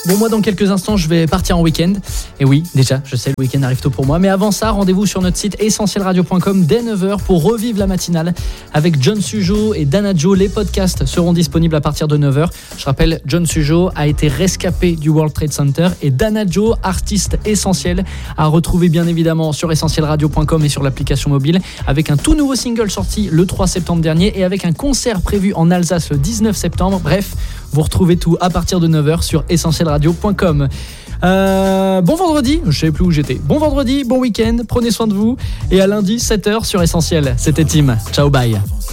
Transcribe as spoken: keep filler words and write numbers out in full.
Bon, moi, dans quelques instants, je vais partir en week-end. Et oui, déjà, je sais, le week-end arrive tôt pour moi. Mais avant ça, rendez-vous sur notre site essentiel radio point com dès neuf heures pour revivre la matinale avec John Sujo et Dana Joe. Les podcasts seront disponibles à partir de neuf heures. Je rappelle, John Sujo a été rescapé du World Trade Center et Dana Joe, artiste essentiel, à retrouver bien évidemment sur essentiel radio point com et sur l'application mobile, avec un tout nouveau single sorti le trois septembre dernier et avec un concert prévu en Alsace le dix-neuf septembre. Bref, vous retrouvez tout à partir de neuf heures sur essentiel radio point com. Euh, bon vendredi, je sais plus où j'étais. Bon vendredi, bon week-end, prenez soin de vous et à lundi sept heures sur Essentiel. C'était Tim. Ciao, bye.